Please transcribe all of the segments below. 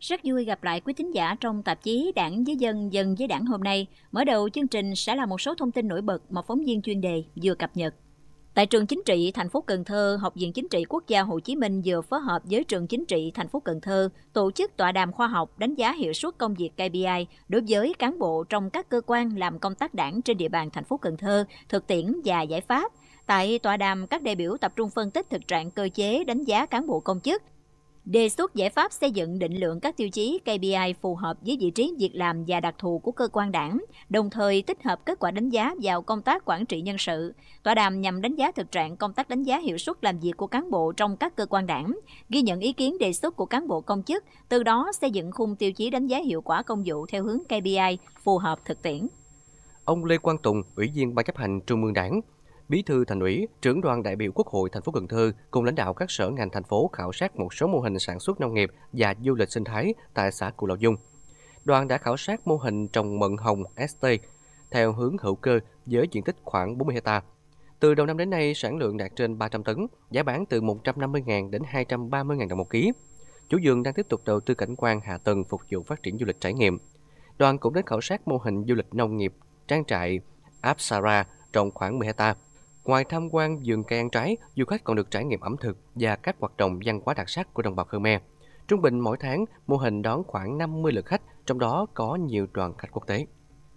Rất vui gặp lại quý thính giả trong tạp chí Đảng với Dân, Dân với Đảng hôm nay. Mở đầu chương trình sẽ là một số thông tin nổi bật mà phóng viên chuyên đề vừa cập nhật. Tại trường chính trị thành phố Cần Thơ, Học viện Chính trị Quốc gia Hồ Chí Minh vừa phối hợp với trường chính trị thành phố Cần Thơ tổ chức tọa đàm khoa học đánh giá hiệu suất công việc KPI đối với cán bộ trong các cơ quan làm công tác đảng trên địa bàn thành phố Cần Thơ, thực tiễn và giải pháp. Tại tọa đàm, các đại biểu tập trung phân tích thực trạng cơ chế đánh giá cán bộ công chức, đề xuất giải pháp xây dựng định lượng các tiêu chí KPI phù hợp với vị trí việc làm và đặc thù của cơ quan đảng, đồng thời tích hợp kết quả đánh giá vào công tác quản trị nhân sự. Tọa đàm nhằm đánh giá thực trạng công tác đánh giá hiệu suất làm việc của cán bộ trong các cơ quan đảng, ghi nhận ý kiến đề xuất của cán bộ công chức, từ đó xây dựng khung tiêu chí đánh giá hiệu quả công vụ theo hướng KPI phù hợp thực tiễn. Ông Lê Quang Tùng, Ủy viên Ban chấp hành Trung ương Đảng, Bí thư Thành ủy, trưởng đoàn đại biểu Quốc hội thành phố Cần Thơ cùng lãnh đạo các sở ngành thành phố khảo sát một số mô hình sản xuất nông nghiệp và du lịch sinh thái tại xã Cù Lao Dung. Đoàn đã khảo sát mô hình trồng mận hồng ST theo hướng hữu cơ với diện tích khoảng 40 ha. Từ đầu năm đến nay, sản lượng đạt trên 300 tấn, giá bán từ 150.000 đến 230.000 đồng một ký. Chủ vườn đang tiếp tục đầu tư cảnh quan hạ tầng phục vụ phát triển du lịch trải nghiệm. Đoàn cũng đến khảo sát mô hình du lịch nông nghiệp trang trại Apsara rộng khoảng 10 ha. Ngoài tham quan vườn cây ăn trái, du khách còn được trải nghiệm ẩm thực và các hoạt động văn hóa đặc sắc của đồng bào Khmer. Trung bình mỗi tháng, mô hình đón khoảng 50 lượt khách, trong đó có nhiều đoàn khách quốc tế.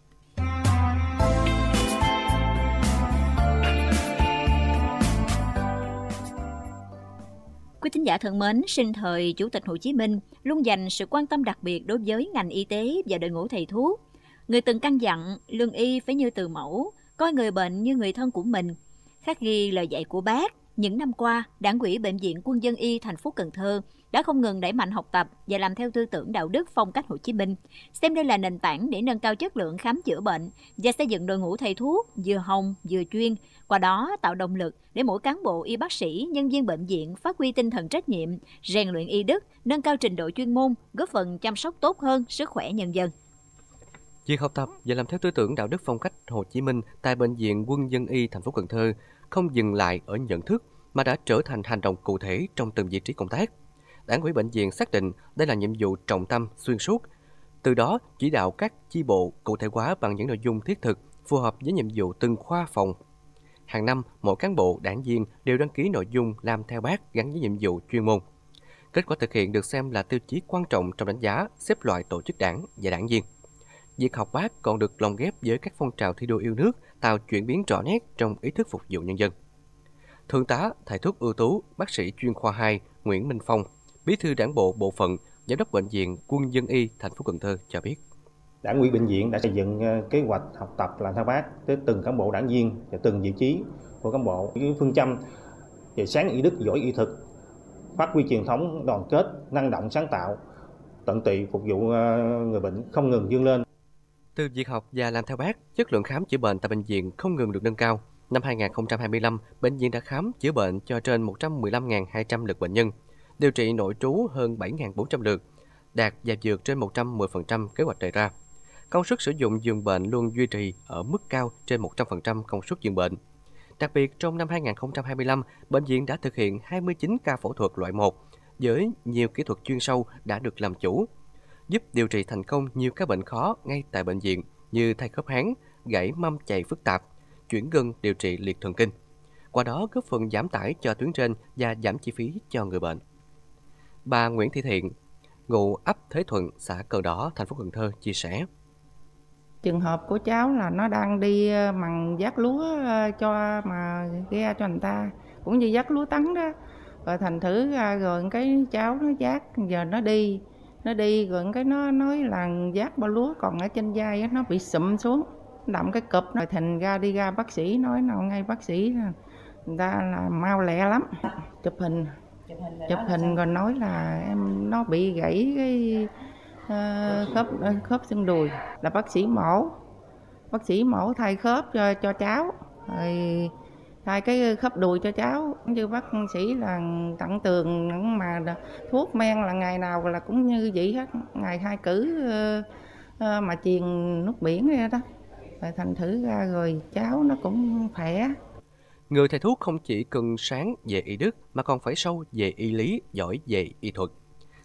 Quý thính giả thân mến, sinh thời Chủ tịch Hồ Chí Minh luôn dành sự quan tâm đặc biệt đối với ngành y tế và đội ngũ thầy thuốc. Người từng căn dặn lương y phải như từ mẫu, coi người bệnh như người thân của mình. Khắc ghi lời dạy của Bác, những năm qua, Đảng ủy Bệnh viện Quân dân y thành phố Cần Thơ đã không ngừng đẩy mạnh học tập và làm theo tư tưởng đạo đức phong cách Hồ Chí Minh, xem đây là nền tảng để nâng cao chất lượng khám chữa bệnh và xây dựng đội ngũ thầy thuốc vừa hồng vừa chuyên, qua đó tạo động lực để mỗi cán bộ y bác sĩ, nhân viên bệnh viện phát huy tinh thần trách nhiệm, rèn luyện y đức, nâng cao trình độ chuyên môn, góp phần chăm sóc tốt hơn sức khỏe nhân dân. Việc học tập và làm theo tư tưởng đạo đức phong cách Hồ Chí Minh tại Bệnh viện Quân dân y thành phố Cần Thơ không dừng lại ở nhận thức mà đã trở thành hành động cụ thể trong từng vị trí công tác. Đảng ủy bệnh viện xác định đây là nhiệm vụ trọng tâm xuyên suốt, từ đó chỉ đạo các chi bộ cụ thể hóa bằng những nội dung thiết thực phù hợp với nhiệm vụ từng khoa phòng. Hàng năm, mỗi cán bộ, đảng viên đều đăng ký nội dung làm theo Bác gắn với nhiệm vụ chuyên môn. Kết quả thực hiện được xem là tiêu chí quan trọng trong đánh giá, xếp loại tổ chức đảng và đảng viên. Việc học Bác còn được lồng ghép với các phong trào thi đua yêu nước, tạo chuyển biến rõ nét trong ý thức phục vụ nhân dân. Thượng tá, thầy thuốc ưu tú, bác sĩ chuyên khoa 2 Nguyễn Minh Phong, Bí thư Đảng bộ bộ phận, Giám đốc Bệnh viện Quân dân y thành phố Cần Thơ cho biết. Đảng ủy bệnh viện đã xây dựng kế hoạch học tập làm theo Bác tới từng cán bộ đảng viên và từng vị trí của cán bộ với phương châm về sáng y đức, giỏi y thực, phát huy truyền thống đoàn kết, năng động sáng tạo, tận tụy phục vụ người bệnh không ngừng vươn lên. Từ việc học và làm theo Bác, chất lượng khám chữa bệnh tại bệnh viện không ngừng được nâng cao. Năm 2025, bệnh viện đã khám chữa bệnh cho trên 115.200 lượt bệnh nhân, điều trị nội trú hơn 7.400 lượt, đạt và vượt trên 110% kế hoạch đề ra. Công suất sử dụng giường bệnh luôn duy trì ở mức cao trên 100% công suất giường bệnh. Đặc biệt, trong năm 2025, bệnh viện đã thực hiện 29 ca phẫu thuật loại 1, với nhiều kỹ thuật chuyên sâu đã được làm chủ, giúp điều trị thành công nhiều các bệnh khó ngay tại bệnh viện như thay khớp háng, gãy mâm chày phức tạp, chuyển gân điều trị liệt thần kinh. Qua đó góp phần giảm tải cho tuyến trên và giảm chi phí cho người bệnh. Bà Nguyễn Thị Thiện, ngụ ấp Thế Thuận, xã Cờ Đỏ, thành phố Cần Thơ chia sẻ. Trường hợp của cháu là nó đang đi mằng vác lúa cho mà ghe cho người ta, cũng như vác lúa tắn đó. Rồi thành thử ra rồi cái cháu nó vác, giờ nó đi rồi cái nó nói là vác bao lúa còn ở trên vai nó bị sụm xuống, đậm cái cụp. Rồi thành ra đi ra bác sĩ nói nào ngay bác sĩ người ta là mau lẹ lắm, chụp hình rồi nói là em nó bị gãy cái khớp xương đùi, là bác sĩ mổ thay khớp cho cháu, rồi thay cái khớp đùi cho cháu, như bác sĩ là tặng tường mà thuốc men là ngày nào là cũng như vậy hết, ngày 2 cử mà truyền nước biển vậy đó, rồi thành thử ra rồi cháu nó cũng khỏe. Người thầy thuốc không chỉ cần sáng về y đức mà còn phải sâu về y lý, giỏi về y thuật.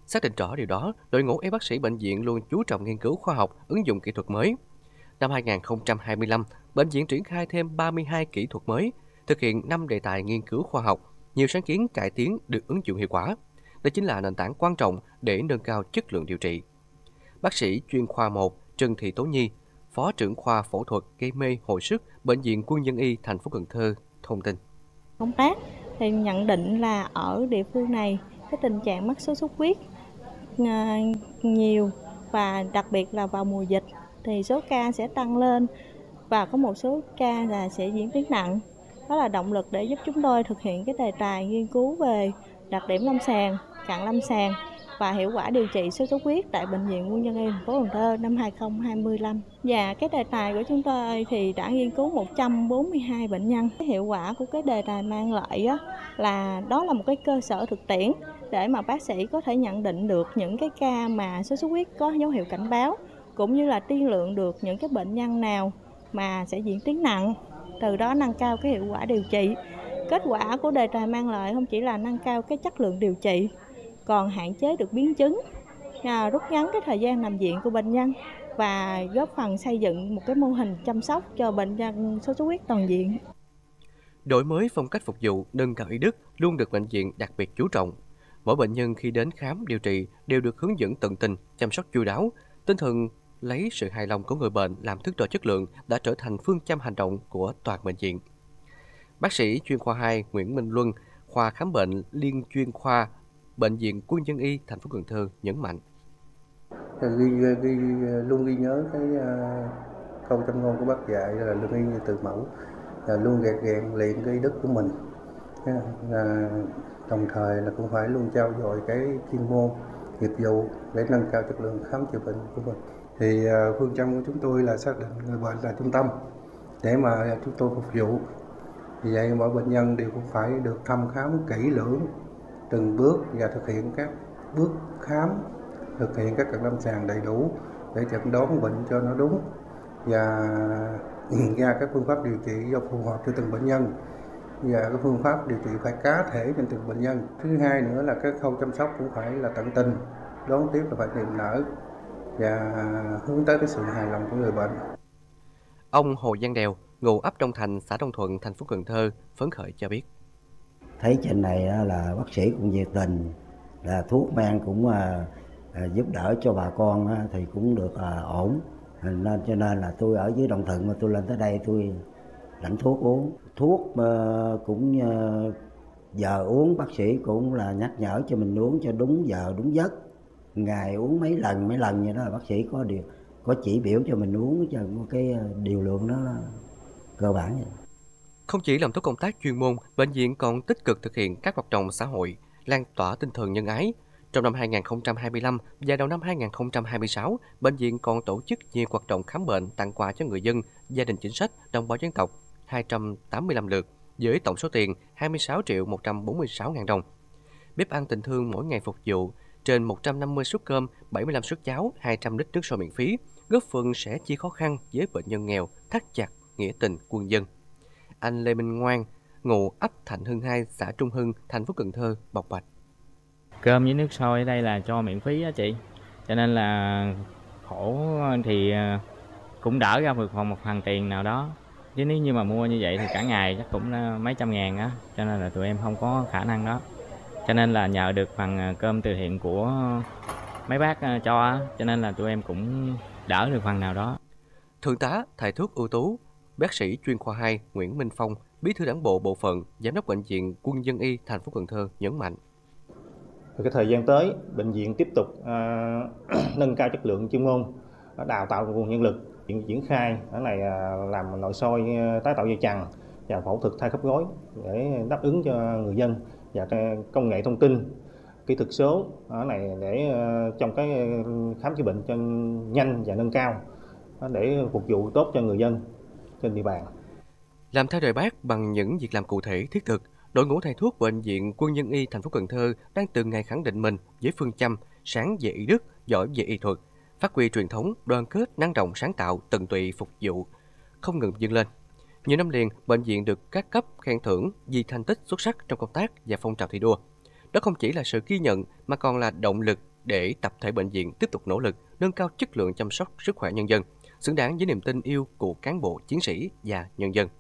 Xác định rõ điều đó, đội ngũ y bác sĩ bệnh viện luôn chú trọng nghiên cứu khoa học, ứng dụng kỹ thuật mới. Năm 2025, bệnh viện triển khai thêm 32 kỹ thuật mới, thực hiện 5 đề tài nghiên cứu khoa học, nhiều sáng kiến cải tiến được ứng dụng hiệu quả. Đây chính là nền tảng quan trọng để nâng cao chất lượng điều trị. Bác sĩ chuyên khoa 1 Trần Thị Tố Nhi, Phó trưởng khoa phẫu thuật gây mê hồi sức Bệnh viện Quân dân y thành phố Cần Thơ thông tin. Công tác thì nhận định là ở địa phương này cái tình trạng mắc sốt xuất huyết nhiều và đặc biệt là vào mùa dịch thì số ca sẽ tăng lên và có một số ca là sẽ diễn tiến nặng. Đó là động lực để giúp chúng tôi thực hiện cái đề tài nghiên cứu về đặc điểm lâm sàng, cận lâm sàng và hiệu quả điều trị sốt xuất huyết tại Bệnh viện Quân dân y thành phố Cần Thơ năm 2025. Và cái đề tài của chúng tôi thì đã nghiên cứu 142 bệnh nhân. Cái hiệu quả của cái đề tài mang lại đó là một cái cơ sở thực tiễn để mà bác sĩ có thể nhận định được những cái ca mà sốt xuất huyết có dấu hiệu cảnh báo, cũng như là tiên lượng được những cái bệnh nhân nào mà sẽ diễn tiến nặng, từ đó nâng cao cái hiệu quả điều trị. Kết quả của đề tài mang lại không chỉ là nâng cao cái chất lượng điều trị, còn hạn chế được biến chứng, rút ngắn cái thời gian nằm viện của bệnh nhân và góp phần xây dựng một cái mô hình chăm sóc cho bệnh nhân sốt xuất huyết toàn diện. Đổi mới phong cách phục vụ, nâng cao y đức luôn được bệnh viện đặc biệt chú trọng. Mỗi bệnh nhân khi đến khám điều trị đều được hướng dẫn tận tình, chăm sóc chu đáo. Tinh thần lấy sự hài lòng của người bệnh làm thước đo chất lượng đã trở thành phương châm hành động của toàn bệnh viện. Bác sĩ chuyên khoa 2 Nguyễn Minh Luân, khoa khám bệnh liên chuyên khoa Bệnh viện Quân dân y thành phố Cần Thơ nhấn mạnh. Luôn ghi nhớ cái câu châm ngôn của bác dạy là lương y như từ mẫu, là luôn rèn luyện cái y đức của mình. Đồng thời là cũng phải luôn trau dồi cái chuyên môn, nghiệp vụ để nâng cao chất lượng khám chữa bệnh của mình. Thì phương châm của chúng tôi là xác định người bệnh là trung tâm để mà chúng tôi phục vụ. Vì vậy mỗi bệnh nhân đều cũng phải được thăm khám kỹ lưỡng từng bước và thực hiện các bước khám, thực hiện các cận lâm sàng đầy đủ để chẩn đoán bệnh cho nó đúng và ra các phương pháp điều trị do phù hợp cho từng bệnh nhân, và cái phương pháp điều trị phải cá thể trên từng bệnh nhân. Thứ hai nữa là cái khâu chăm sóc cũng phải là tận tình, đón tiếp là phải niềm nở và hướng tới cái sự hài lòng của người bệnh. Ông Hồ Văn Đèo, ngụ ấp Đông Thành, xã Đông Thuận, thành phố Cần Thơ phấn khởi cho biết. Thấy trên này là bác sĩ cũng nhiệt tình, là thuốc men cũng giúp đỡ cho bà con thì cũng được ổn, nên cho nên là tôi ở dưới Đông Thuận mà tôi lên tới đây tôi lãnh thuốc uống. Thuốc cũng giờ uống bác sĩ cũng là nhắc nhở cho mình uống cho đúng giờ đúng giấc, ngày uống mấy lần vậy đó, bác sĩ có chỉ biểu cho mình uống cho cái điều lượng đó cơ bản vậy. Không chỉ làm tốt công tác chuyên môn, bệnh viện còn tích cực thực hiện các hoạt động xã hội, lan tỏa tinh thần nhân ái. Trong năm 2025 và đầu năm 2026, bệnh viện còn tổ chức nhiều hoạt động khám bệnh, tặng quà cho người dân, gia đình chính sách, đồng bào dân tộc 285 lượt, với tổng số tiền 26.146.000 đồng. Bếp ăn tình thương mỗi ngày phục vụ trên 150 suất cơm, 75 suất cháo, 200 lít nước sôi miễn phí, góp phần sẻ chia khó khăn với bệnh nhân nghèo, thắt chặt nghĩa tình quân dân. Anh Lê Minh Ngoan, ngụ ấp Thạnh Hưng 2, xã Trung Hưng, thành phố Cần Thơ bộc bạch. Cơm với nước sôi ở đây là cho miễn phí á chị, cho nên là khổ thì cũng đỡ ra một phần tiền nào đó, chứ nếu như mà mua như vậy thì cả ngày chắc cũng mấy trăm ngàn á, cho nên là tụi em không có khả năng đó, cho nên là nhờ được phần cơm từ thiện của mấy bác cho nên là tụi em cũng đỡ được phần nào đó. Thượng tá thầy thuốc ưu tú, bác sĩ chuyên khoa 2 Nguyễn Minh Phong, bí thư đảng bộ bộ phận, giám đốc bệnh viện Quân dân y thành phố Cần Thơ nhấn mạnh. Cái thời gian tới, bệnh viện tiếp tục nâng cao chất lượng chuyên môn, đào tạo nguồn nhân lực, triển khai cái này làm nội soi tái tạo dây chằng và phẫu thuật thay khớp gối để đáp ứng cho người dân, và công nghệ thông tin, kỹ thuật số này để trong cái khám chữa bệnh cho nhanh và nâng cao để phục vụ tốt cho người dân trên địa bàn. Làm theo lời Bác bằng những việc làm cụ thể thiết thực, đội ngũ thầy thuốc bệnh viện Quân dân y thành phố Cần Thơ đang từng ngày khẳng định mình với phương châm sáng về y đức, giỏi về y thuật, phát huy truyền thống đoàn kết, năng động, sáng tạo, tận tụy phục vụ, không ngừng vươn lên. Nhiều năm liền, bệnh viện được các cấp khen thưởng vì thành tích xuất sắc trong công tác và phong trào thi đua. Đó không chỉ là sự ghi nhận mà còn là động lực để tập thể bệnh viện tiếp tục nỗ lực nâng cao chất lượng chăm sóc sức khỏe nhân dân, xứng đáng với niềm tin yêu của cán bộ, chiến sĩ và nhân dân.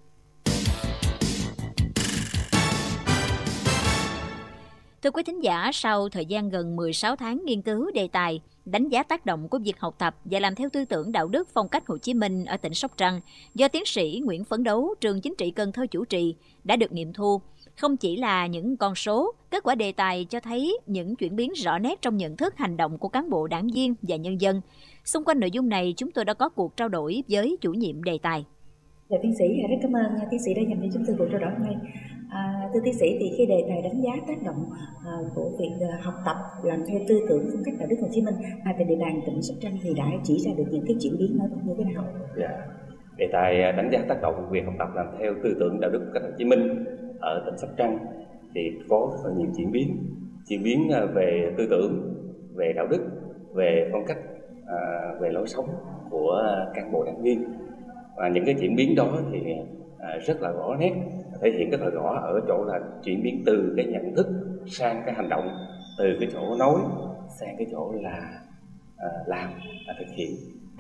Thưa quý thính giả, sau thời gian gần 16 tháng nghiên cứu đề tài, đánh giá tác động của việc học tập và làm theo tư tưởng đạo đức phong cách Hồ Chí Minh ở tỉnh Sóc Trăng do tiến sĩ Nguyễn Phấn Đấu, trường Chính trị Cần Thơ chủ trì đã được nghiệm thu. Không chỉ là những con số, kết quả đề tài cho thấy những chuyển biến rõ nét trong nhận thức hành động của cán bộ, đảng viên và nhân dân. Xung quanh nội dung này, chúng tôi đã có cuộc trao đổi với chủ nhiệm đề tài. Dạ, tiến sĩ rất cảm ơn tiến sĩ đã dành cho chúng tôi cuộc trao đổi hôm nay. Thưa tiến sĩ, thì khi đề tài đánh giá tác động của việc học tập làm theo tư tưởng phong cách đạo đức Hồ Chí Minh tại địa bàn tỉnh Sóc Trăng thì đã chỉ ra được những cái chuyển biến nổi bật như thế nào? Dạ, đề tài đánh giá tác động của việc học tập làm theo tư tưởng đạo đức phong cách Hồ Chí Minh ở tỉnh Sóc Trăng thì có rất nhiều chuyển biến về tư tưởng, về đạo đức, về phong cách, về lối sống của cán bộ đảng viên. Và những cái chuyển biến đó thì rất là rõ nét, thể hiện rất là rõ ở chỗ là chuyển biến từ cái nhận thức sang cái hành động, từ cái chỗ nói sang cái chỗ là làm, là thực hiện.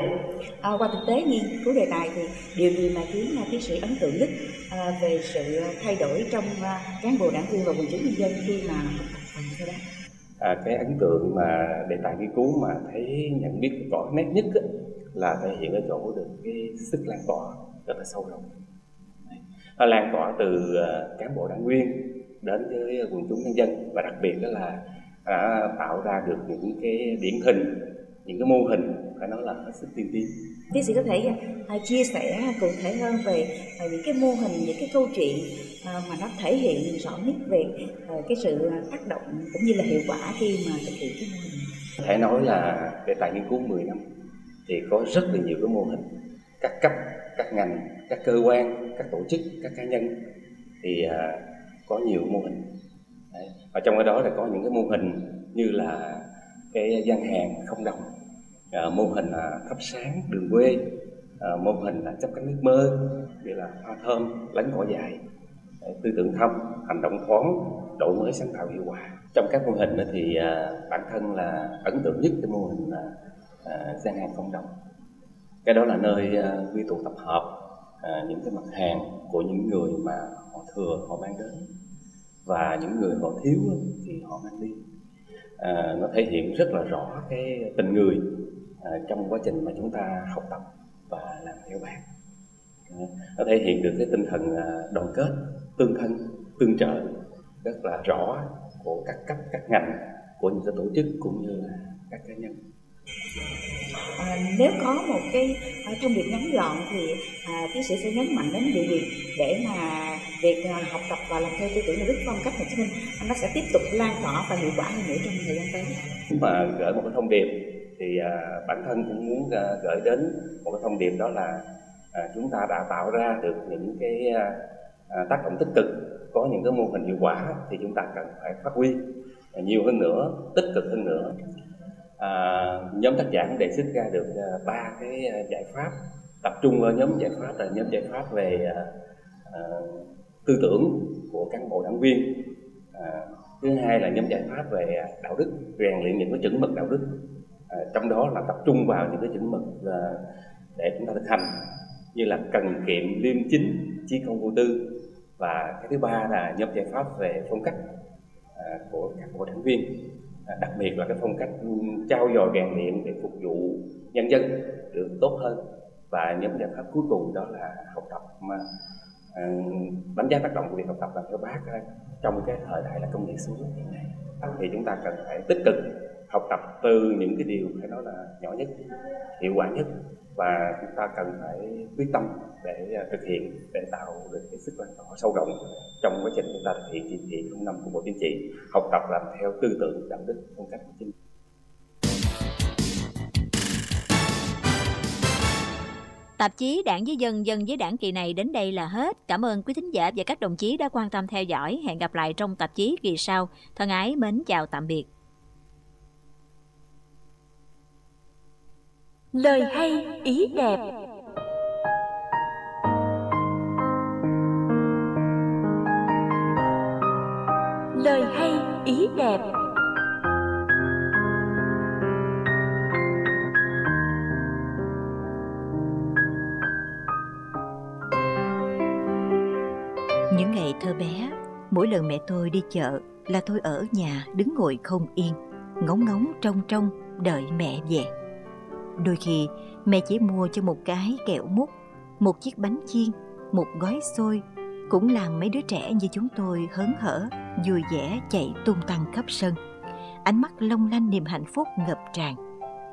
Qua thực tế nghiên cứu đề tài thì điều gì mà khiến tiến sĩ ấn tượng nhất về sự thay đổi trong cán bộ đảng viên và quần chúng nhân dân khi mà học tập phần theo đó? Cái ấn tượng mà đề tài nghiên cứu mà thấy nhận biết rõ nét nhất là thể hiện ở chỗ được cái sức lan tỏa rất là sâu rộng. Nó lan tỏa từ cán bộ đảng viên đến với quần chúng nhân dân, và đặc biệt đó là đã tạo ra được những cái điển hình, những cái mô hình phải nói là hết sức tiên tiến. Tiến sĩ có thể chia sẻ cụ thể hơn về những cái mô hình, những cái câu chuyện mà nó thể hiện rõ nhất về cái sự tác động cũng như là hiệu quả khi mà thực hiện cái mô hình này? Phải nói là đề tài nghiên cứu 10 năm thì có rất là nhiều cái mô hình, các cấp, các ngành, các cơ quan, các tổ chức, các cá nhân thì có nhiều mô hình. Đấy. Và trong cái đó là có những cái mô hình như là cái gian hàng không đồng, mô hình là thắp sáng đường quê, mô hình là chấp cánh nước mơ, như là hoa thơm lánh cỏ dài, tư tưởng thâm, hành động thoáng, đổi mới sáng tạo hiệu quả. Trong các mô hình thì bản thân là ấn tượng nhất cái mô hình là gian hàng không đồng. Cái đó là nơi quy tụ tập hợp những cái mặt hàng của những người mà họ thừa họ mang đến, và những người họ thiếu thì họ mang đi. Nó thể hiện rất là rõ cái tình người trong quá trình mà chúng ta học tập và làm theo bác. Nó thể hiện được cái tinh thần đoàn kết, tương thân, tương trợ rất là rõ của các cấp, các ngành, của những cái tổ chức cũng như là các cá nhân. Nếu có một cái thông điệp ngắn gọn thì tiến sĩ sẽ nhấn mạnh đến điều gì để mà việc học tập và làm theo tư tưởng đạo đức phong cách Hồ Chí Minh nó sẽ tiếp tục lan tỏa và hiệu quả hơn nữa trong thời gian tới? Nếu mà gửi một cái thông điệp thì bản thân cũng muốn gửi đến một cái thông điệp, đó là chúng ta đã tạo ra được những cái tác động tích cực, có những cái mô hình hiệu quả thì chúng ta cần phải phát huy nhiều hơn nữa, tích cực hơn nữa. Nhóm tác giả đề xuất ra được 3 cái giải pháp, tập trung vào nhóm giải pháp là nhóm giải pháp về tư tưởng của cán bộ đảng viên, thứ hai là nhóm giải pháp về đạo đức, rèn luyện những cái chuẩn mực đạo đức, trong đó là tập trung vào những cái chuẩn mực để chúng ta thực hành như là cần kiệm, liêm chính, chí công vô tư, và cái thứ ba là nhóm giải pháp về phong cách của cán bộ đảng viên, đặc biệt là cái phong cách trau dồi rèn luyện để phục vụ nhân dân được tốt hơn, và nhóm giải pháp cuối cùng đó là học tập mà đánh giá tác động của việc học tập làm theo bác trong cái thời đại là công nghệ số hiện nay. Thì chúng ta cần phải tích cực học tập từ những cái điều phải nói là nhỏ nhất, hiệu quả nhất, và chúng ta cần phải quyết tâm để thực hiện, để tạo được cái sức lan tỏa sâu rộng trong quá trình chúng ta thực hiện chỉ thị 05 của Bộ Chính trị, học tập làm theo tư tưởng đạo đức phong cách Hồ Chí Minh. Tạp chí Đảng với Dân, Dân với Đảng kỳ này đến đây là hết. Cảm ơn quý thính giả và các đồng chí đã quan tâm theo dõi. Hẹn gặp lại trong tạp chí kỳ sau. Thân ái mến chào tạm biệt. Lời hay, ý đẹp. Lời hay, ý đẹp. Những ngày thơ bé, mỗi lần mẹ tôi đi chợ là tôi ở nhà đứng ngồi không yên, ngóng ngóng trông trông đợi mẹ về. Đôi khi mẹ chỉ mua cho một cái kẹo mút, một chiếc bánh chiên, một gói xôi, cũng làm mấy đứa trẻ như chúng tôi hớn hở, vui vẻ chạy tung tăng khắp sân. Ánh mắt long lanh niềm hạnh phúc ngập tràn.